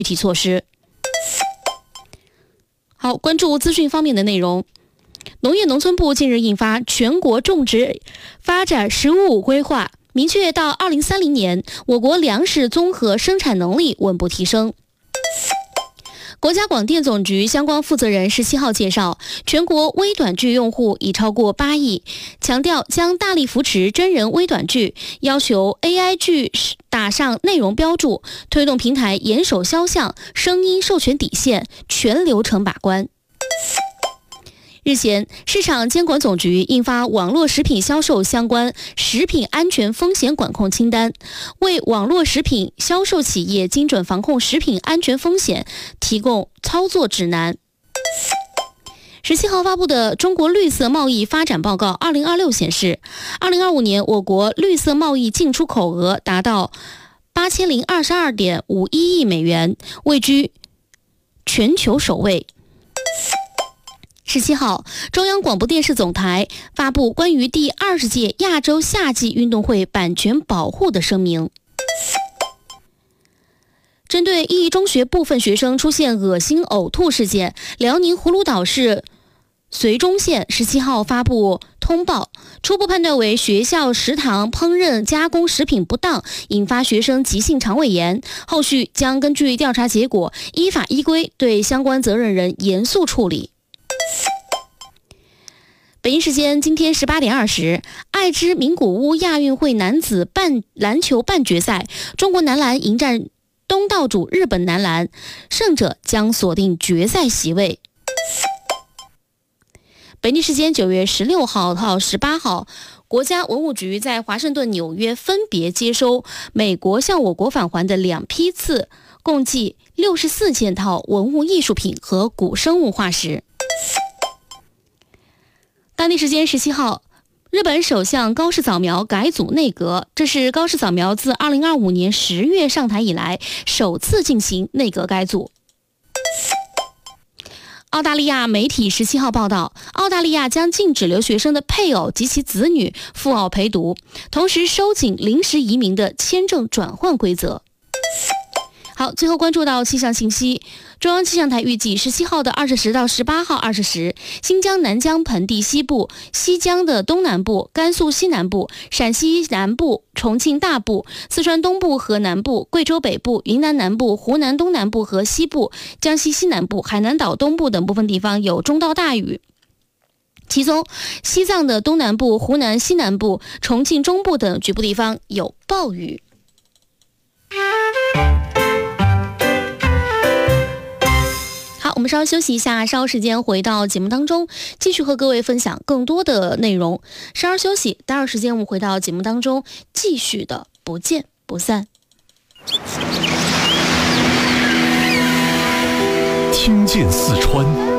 具体措施。好，关注资讯方面的内容。农业农村部近日印发全国种植发展“十五五”规划，明确到2030年，我国粮食综合生产能力稳步提升。国家广电总局相关负责人17号介绍，全国微短剧用户已超过8亿，强调将大力扶持真人微短剧，要求 AI 剧打上内容标注，推动平台严守肖像、声音授权底线，全流程把关。日前，市场监管总局印发网络食品销售相关食品安全风险管控清单，为网络食品销售企业精准防控食品安全风险提供操作指南。17号发布的《中国绿色贸易发展报告2026》显示，2025年我国绿色贸易进出口额达到8022.51亿美元，位居全球首位。17号，中央广播电视总台发布关于第20届亚洲夏季运动会版权保护的声明。针对义中学部分学生出现恶心呕吐事件，辽宁葫芦岛市绥中县17号发布通报，初步判断为学校食堂烹饪加工食品不当，引发学生急性肠胃炎，后续将根据调查结果依法依规对相关责任人严肃处理。北京时间今天18点20，爱知名古屋亚运会男子篮球半决赛，中国男篮迎战东道主日本男篮，胜者将锁定决赛席位。北京时间9月16号到18号，国家文物局在华盛顿、纽约分别接收美国向我国返还的2批次，共计64件套文物艺术品和古生物化石。当地时间17号，日本首相高市早苗改组内阁，这是高市早苗自2025年10月上台以来首次进行内阁改组。澳大利亚媒体17号报道，澳大利亚将禁止留学生的配偶及其子女赴澳陪读，同时收紧临时移民的签证转换规则。好，最后关注到气象信息，中央气象台预计17号的20时到18号20时，新疆南疆盆地西部、西疆的东南部、甘肃西南部、陕西南部、重庆大部、四川东部和南部、贵州北部、云南南部、湖南东南部和西部、江西西南部、海南岛东部等部分地方有中到大雨，其中西藏的东南部、湖南西南部、重庆中部等局部地方有暴雨。好，我们稍微休息一下，稍后时间回到节目当中，继续和各位分享更多的内容。稍事休息，待会儿时间我们回到节目当中，继续的不见不散。 听见四川，